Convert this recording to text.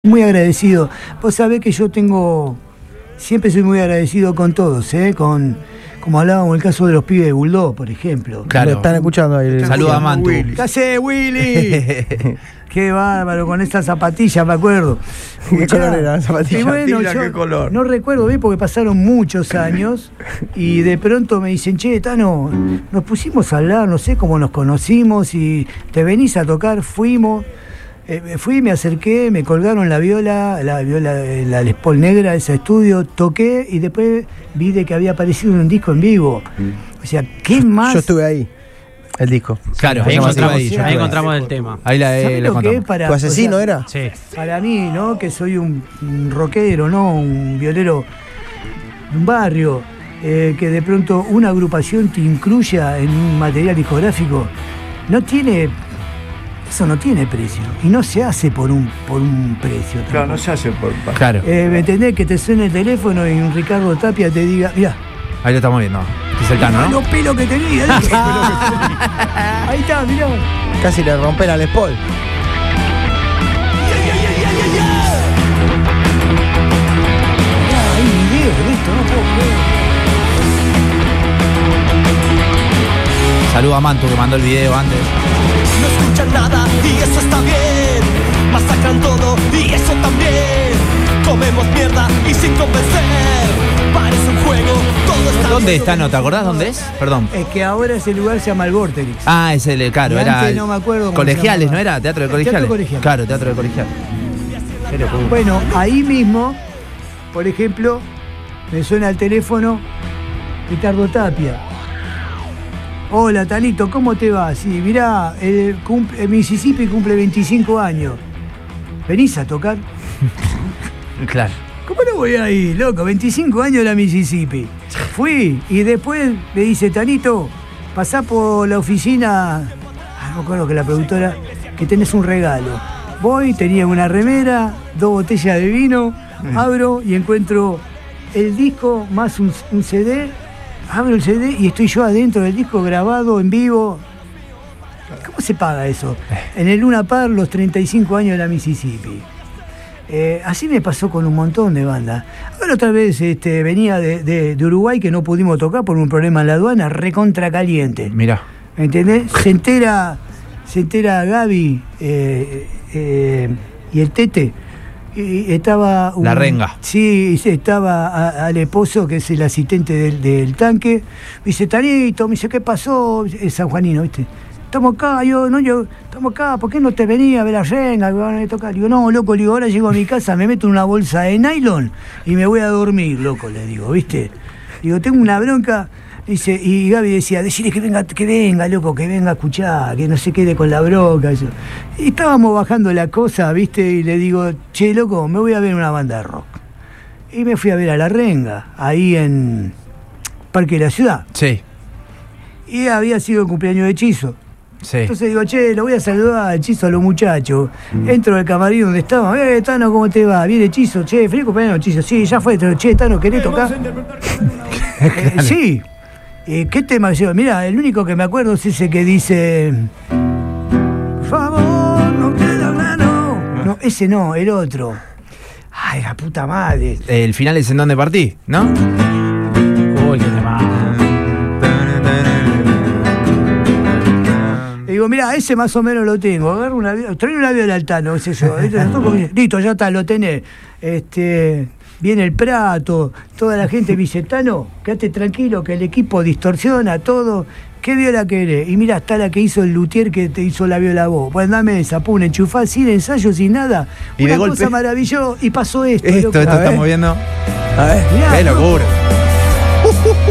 Muy agradecido. Vos sabés que yo siempre soy muy agradecido con todos, como hablábamos el caso de los pibes de Bulldog, por ejemplo. Claro. Están escuchando ahí. Saluda a Mantu. ¿Qué haces, Willy? Qué bárbaro, con estas zapatillas, me acuerdo. ¿Qué color era la zapatilla? Y bueno, ¿Qué color? no recuerdo bien porque pasaron muchos años y de pronto me dicen, che, Tano, nos pusimos a hablar, no sé cómo nos conocimos y te venís a tocar, fuimos. Fui, me acerqué, me colgaron la viola Les Paul negra, ese estudio, toqué y después vi de que había aparecido un disco en vivo. O sea, ¿qué más? Yo estuve ahí, el disco. Claro, ahí ahí encontramos el tema. Ahí ¿Sabés lo que es para, ¿Tu asesino era? Sí. Para mí, ¿no? Que soy un rockero, ¿no? Un violero de un barrio, que de pronto una agrupación te incluya en un material discográfico, eso no tiene precio y no se hace por un precio. Claro, tampoco. no se hace por... Claro. ¿Me entendés? Que te suene el teléfono y un Ricardo Tapia te diga, mirá, Ahí lo estamos viendo. Es el Tano, ¿no? los pelos que tenía. Ahí está, mirá. Casi le rompen a Les Paul. Hay video de esto, no puedo creer. Saluda a Mantu que mandó el video antes. No escuchan nada y eso está bien. Masacran todo y eso también. Comemos mierda y sin convencer. Parece un juego, todo está ¿Dónde bien. está? ¿No te acordás dónde es? Perdón. Es que ahora ese lugar se llama el Vorterix. Ah, es el, claro, Y era... antes no me acuerdo cómo Colegiales, se ¿no llamaba. era? ¿Teatro de Teatro colegiales? Colegiales. Claro, teatro de colegiales. Bueno, ahí mismo, por ejemplo, me suena el teléfono Ricardo Tapia. Hola, Tanito, ¿cómo te va? Sí, mirá, Mississippi cumple 25 años. ¿Venís a tocar? Claro. ¿Cómo no voy a ir, loco? 25 años la Mississippi. Fui y después me dice, Tanito, pasá por la oficina, no me acuerdo que la productora, que tenés un regalo. Voy, tenía una remera, 2 botellas de vino, abro y encuentro el disco más un CD. Abro el CD y estoy yo adentro del disco grabado en vivo. ¿Cómo se paga eso? En el Luna Park, los 35 años de la Mississippi. Así me pasó con un montón de bandas. Ahora otra vez venía de Uruguay que no pudimos tocar por un problema en la aduana, recontra caliente. Mirá. ¿Entendés? Se entera Gaby y el Tete. Y estaba La Renga. Sí, estaba Alepozo, que es el asistente del tanque. Me dice, Tanito, me dice, ¿qué pasó? Es sanjuanino, ¿viste? Estamos acá, estamos acá, ¿por qué no te venía a ver la Renga? Que van a tocar. Digo, no, loco, le digo, ahora llego a mi casa, me meto en una bolsa de nylon y me voy a dormir, loco, le digo, ¿viste? Digo, tengo una bronca. Dice, y Gaby decía, decirle que venga, loco, que venga a escuchar, que no se quede con la bronca. Eso. Y estábamos bajando la cosa, ¿viste? Y le digo, che, loco, me voy a ver una banda de rock. Y me fui a ver a La Renga, ahí en Parque de la Ciudad. Sí. Y había sido el cumpleaños de Hechizo. Sí. Entonces digo, che, lo voy a saludar a Hechizo a los muchachos. Entro al camarín donde estaba. Tano, ¿cómo te va? ¿Viene Hechizo? Che, feliz cumpleaños, Hechizo. Sí, ya fue. Che, Tano, ¿querés tocar? Sí. ¿Qué tema? Mira, el único que me acuerdo es ese que dice, por favor, no queda claro. No, ese no, el otro. Ay, la puta madre. El final es en donde partí, ¿no? Uy, qué tema. Le digo, mira, ese más o menos lo tengo. Agarro trae una viola al Tano, qué sé yo. Listo, ya está, lo tenés. Viene el Prato, toda la gente me dice, Tano, quédate tranquilo que el equipo distorsiona todo. ¿Qué viola querés? Y mira, está la que hizo el luthier que te hizo la viola vos. Pues dame esa, pum, enchufá sin ensayo, sin nada. Y una de cosa golpe maravillosa. Y pasó esto. Esto loco. estamos viendo. A ver. Mirá, ¡Qué locura!